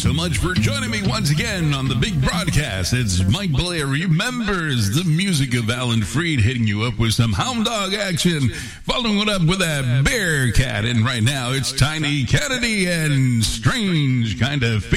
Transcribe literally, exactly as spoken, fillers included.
so much for joining me once again on the big broadcast. It's Mike Blair remembers the music of Alan Freed, hitting you up with some hound dog action, following it up with that bear cat. And right now it's Tiny Kennedy and Strange Kind of